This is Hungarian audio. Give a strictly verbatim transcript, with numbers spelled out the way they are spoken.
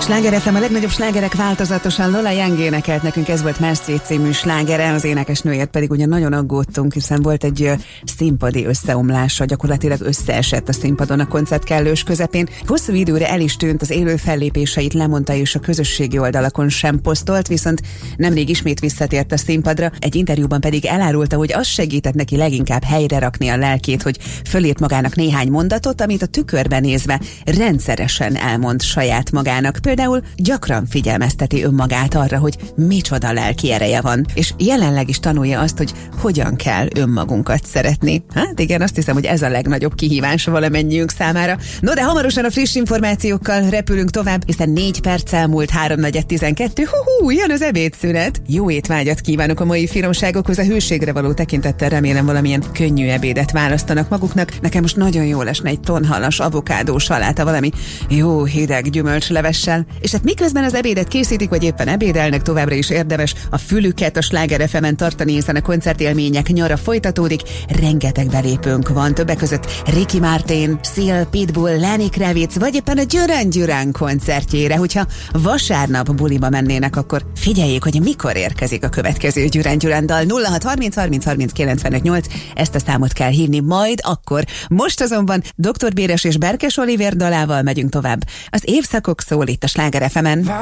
Sláger ef em, a legnagyobb slágerek változatosan. Lola Young énekelt nekünk, ez volt Merci című slágere, az énekesnőért pedig ugye nagyon aggódtunk, hiszen volt egy ö, színpadi összeomlása, gyakorlatilag összeesett a színpadon a koncert kellős közepén. Hosszú időre el is tűnt, az élő fellépéseit lemondta és a közösségi oldalakon sem posztolt, viszont nemrég ismét visszatért a színpadra, egy interjúban pedig elárulta, hogy az segített neki leginkább helyre rakni a lelkét, hogy fölírt magának néhány mondatot, amit a tükörben nézve rendszeresen elmond saját magának. Például gyakran figyelmezteti önmagát arra, hogy micsoda lelki ereje van, és jelenleg is tanulja azt, hogy hogyan kell önmagunkat szeretni. Hát igen, azt hiszem, hogy ez a legnagyobb kihívás valamennyiünk számára. No, de hamarosan a friss információkkal repülünk tovább, hiszen négy perc elmúlt háromnegyed tizenkettő, hú, jön az ebédszünet. Jó étvágyat kívánok a mai finomságokhoz, a hőségre való tekintettel remélem valamilyen könnyű ebédet választanak maguknak. Nekem most nagyon jó lesne egy tonhalas avokádó saláta, valami jó hideg gyümölcslevessel. És hát miközben az ebédet készítik, vagy éppen ebédelnek, továbbra is érdemes a fülüket a Sláger ef emen tartani, hiszen a koncertélmények nyara folytatódik. Rengeteg belépőnk van, többek között Ricky Martin, Seal, Pitbull, Lenny Kravitz, vagy éppen a Duran Duran koncertjére. Hogyha vasárnap buliba mennének, akkor figyeljék, hogy mikor érkezik a következő Duran Duran dal. nulla hat harminc harminc harminc kilencvenöt nyolc, ezt a számot kell hívni majd akkor. Most azonban doktor Béres és Berkes Olivér dalával megyünk tovább. Az évszakok szól itt a Sláger ef emen.